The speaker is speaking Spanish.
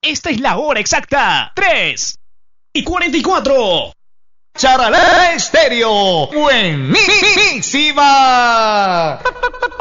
esta es la hora exacta. 3:44. Charalá Estéreo, buenísima.